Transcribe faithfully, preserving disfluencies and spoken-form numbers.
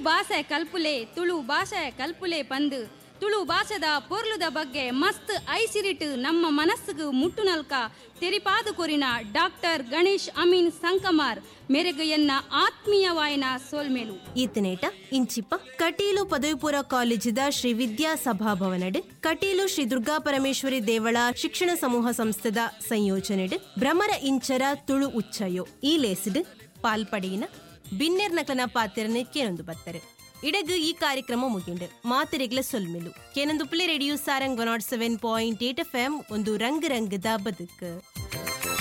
ಭಾಷೆ ಕಲ್ಪುಲೆ ತುಳು ಭಾಷೆ ಕಲ್ಪುಲೆ ಪಂದು ತುಳು ಭಾಷೆದ ಪೊರ್ಲುದ ಬಗ್ಗೆ ಮಸ್ತ್ ಐಸಿರಿಟ್ ನಮ್ಮ ಮನಸ್ಸಿಗೆ ಮುಟ್ಟುನಲ್ಕ ತೆರಿಪಾದು ಕೊರಿನ ಡಾಕ್ಟರ್ ಗಣೇಶ್ ಅಮೀನ್ ಸಂಕಮಾರ್ ಮೆರೆಗೆಯನ್ನ ಆತ್ಮೀಯವಾಯನ ಸೋಲ್ಮೇಲು ಈತನೇಟ ಇಂಚಿಪ್ಪ ಕಟೀಲು ಪದವಿ ಪೂರ್ವ ಕಾಲೇಜಿದ ಶ್ರೀ ವಿದ್ಯಾ ಸಭಾಭವನಡ್ ಕಟೀಲು ಶ್ರೀ ದುರ್ಗಾ ಪರಮೇಶ್ವರಿ ದೇವಳ ಶಿಕ್ಷಣ ಸಮೂಹ ಸಂಸ್ಥೆದ ಸಂಯೋಜನೆಡ್ ಭ್ರಮರ ಇಂಚರ ತುಳು ಉಚ್ಚಯೋ ಈ ಲೇಸಿಡ್ ಪಾಲ್ಪಡೆಯಿನ ಬಿನ್ನೆರ್ ನಕಲನ ಪಾತ್ರನ ಕೇನೊಂದು ಬತ್ತಾರೆ ಇಡಗು ಈ ಕಾರ್ಯಕ್ರಮ ಮುಗಿಂಡು ಮಾತಿರೆಗ್ಲ ಸೊಲ್ಮೆಲು ಕೇನೊಂದು play radio Sarang one not seven point eight F M ಒಂದು ರಂಗ್ ರಂಗದ ಬದುಕು.